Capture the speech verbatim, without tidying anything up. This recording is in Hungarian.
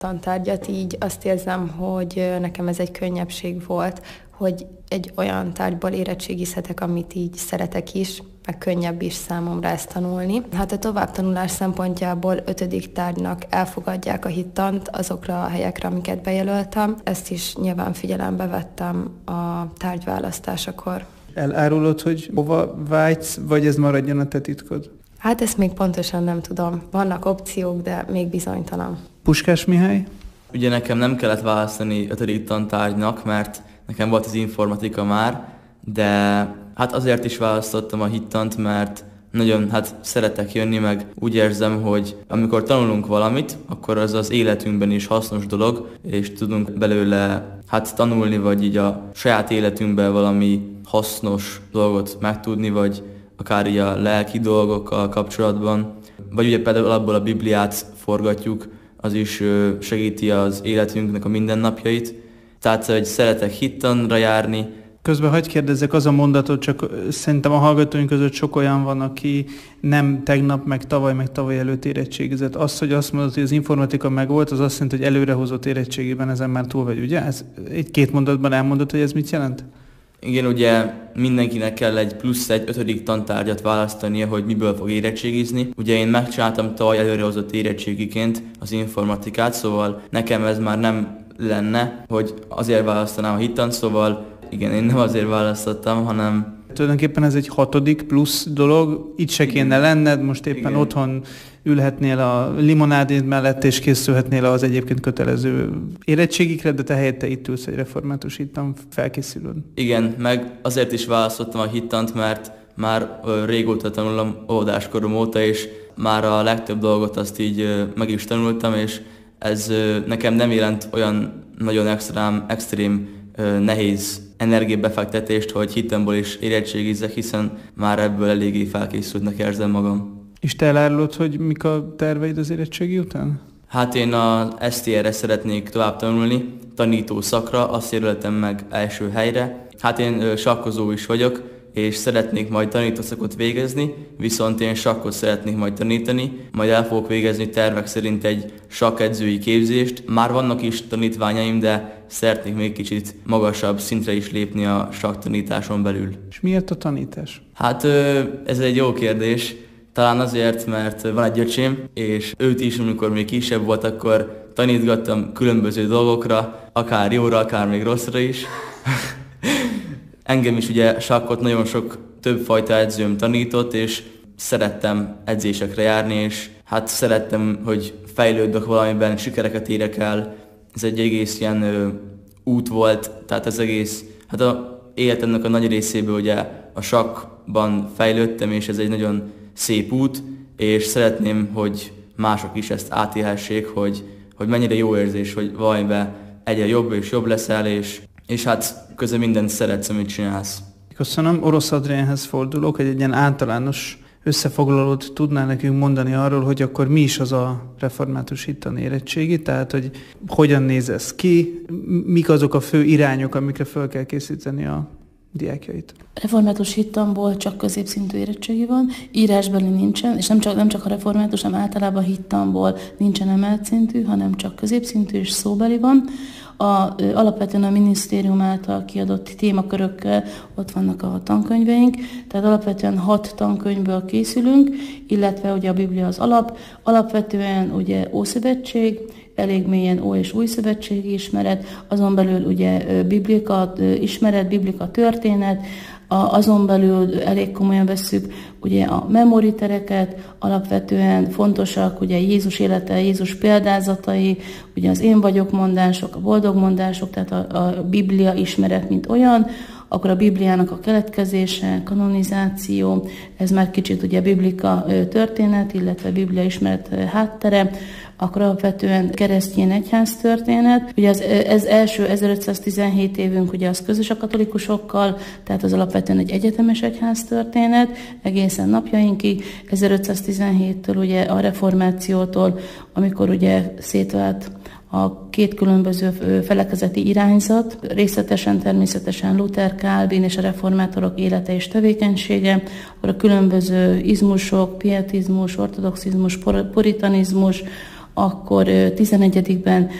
tantárgyat, így azt érzem, hogy nekem ez egy könnyebbség volt, hogy egy olyan tárgyból érettségizhetek, amit így szeretek is, meg könnyebb is számomra ezt tanulni. Hát a továbbtanulás szempontjából ötödik tárgynak elfogadják a hittant azokra a helyekre, amiket bejelöltem. Ezt is nyilván figyelembe vettem a tárgyválasztásakor. Elárulod, hogy hova vágysz, vagy ez maradjon a te titkod? Hát ezt még pontosan nem tudom. Vannak opciók, de még bizonytalan. Puskás Mihály? Ugye nekem nem kellett választani ötödik tantárgynak, mert nekem volt az informatika már, de hát azért is választottam a hittant, mert nagyon hát szeretek jönni, meg úgy érzem, hogy amikor tanulunk valamit, akkor az az életünkben is hasznos dolog, és tudunk belőle hát tanulni, vagy így a saját életünkben valami hasznos dolgot megtudni, vagy akár így a lelki dolgokkal kapcsolatban. Vagy ugye például abból a Bibliát forgatjuk, az is segíti az életünknek a mindennapjait. Tehát, hogy szeretek hittanra járni. Közben hagyj kérdezzek, az a mondatot, csak szerintem a hallgatóink között sok olyan van, aki nem tegnap, meg tavaly, meg tavaly előtt érettségizett. Az, hogy azt mondod, hogy az informatika megvolt, az azt jelenti, hogy előrehozott érettségében ezen már túl vagy, ugye? Ez egy-két mondatban elmondod, hogy ez mit jelent? Igen, ugye mindenkinek kell egy plusz egy ötödik tantárgyat választania, hogy miből fog érettségizni. Ugye én megcsináltam tavaly előrehozott érettségiként az informatikát, szóval nekem ez már nem lenne, hogy azért választanám a hittant, szóval igen, én nem azért választottam, hanem... Tulajdonképpen ez egy hatodik plusz dolog, itt se kéne lenned, most éppen igen. Otthon ülhetnél a limonádéd mellett, és készülhetnél az egyébként kötelező érettségikre, de te helyette itt ülsz egy református hittan, felkészülöd. Igen, meg azért is választottam a hittant, mert már régóta tanulom óvodáskorom óta, és már a legtöbb dolgot azt így meg is tanultam, és ez nekem nem jelent olyan nagyon extrém, extrém nehéz energiabefektetést, hogy hittemből is érettségizzek, hiszen már ebből eléggé felkészültnek érzem magam. És te elárulod, hogy mik a terveid az érettségi után? Hát én az es té erre szeretnék tovább tanulni, tanító szakra, azt jelöltem meg első helyre. Hát én sakkozó is vagyok, és szeretnék majd tanítószakot végezni, viszont én sakkot szeretnék majd tanítani, majd el fogok végezni tervek szerint egy sakkedzői képzést. Már vannak is tanítványaim, de szeretnék még kicsit magasabb szintre is lépni a sakktanításon belül. És miért a tanítás? Hát ez egy jó kérdés. Talán azért, mert van egy öcsém, és őt is, amikor még kisebb volt, akkor tanítgattam különböző dolgokra, akár jóra, akár még rosszra is. Engem is ugye sakkot nagyon sok többfajta edzőm tanított, és szerettem edzésekre járni, és hát szerettem, hogy fejlődök valamiben, sikereket érek el. Ez egy egész ilyen ö, út volt, tehát ez egész, hát a életemnek a nagy részéből ugye a sakkban fejlődtem, és ez egy nagyon szép út, és szeretném, hogy mások is ezt átélhessék, hogy, hogy mennyire jó érzés, hogy valamiben egyre jobb és jobb leszel, és, és hát közben mindent szeretsz, amit csinálsz. Köszönöm. Orosz Adriánhez fordulok, hogy egy ilyen általános összefoglalót tudnál nekünk mondani arról, hogy akkor mi is az a református hittan érettségi, tehát hogy hogyan néz ez ki, mik azok a fő irányok, amikre fel kell készíteni a diákjait. Református hittanból csak középszintű érettségi van, írásbeli nincsen, és nem csak, nem csak a református, hanem általában hittanból nincsen emelt szintű, hanem csak középszintű és szóbeli van. A, alapvetően a minisztérium által kiadott témakörökkel ott vannak a tankönyveink, tehát alapvetően hat tankönyvből készülünk, illetve ugye a Biblia az alap, alapvetően ugye Ószövetség, elég mélyen Ó- és Új szövetségi ismeret, azon belül ugye biblika ismeret, biblika történet, azon belül elég komolyan vesszük ugye a memoritereket, alapvetően fontosak ugye Jézus élete, Jézus példázatai, ugye az én vagyok mondások, a boldog mondások, tehát a, a Biblia ismeret, mint olyan, akkor a Bibliának a keletkezése, kanonizáció, ez már kicsit ugye biblika történet, illetve Biblia ismeret háttere, akkor alapvetően keresztény egyház történet. Ugye az, ez első ezerötszáztizenhét évünk ugye az közös a katolikusokkal, tehát az alapvetően egy egyetemes egyház történet, egészen napjainkig, ezerötszáztizenhéttől ugye a reformációtól, amikor ugye szétvált a két különböző felekezeti irányzat, részletesen természetesen Luther, Calvin és a reformátorok élete és tevékenysége, akkor a különböző izmusok, pietizmus, ortodoxizmus, puritanizmus, akkor tizenegyedikben